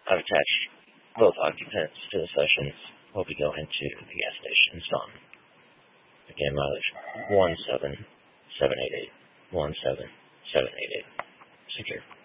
I've attached both occupants to the sessions. We'll be going to the gas station Sun. Again, mileage 17788. 17788. Secure.